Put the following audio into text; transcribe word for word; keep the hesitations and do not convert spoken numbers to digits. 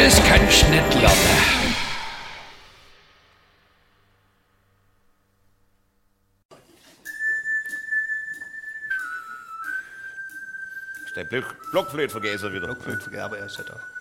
das kannst du nicht lernen. Ist der Block- Blockflöte vergessen wieder. Blockflöte vergessen, aber er ist ja da.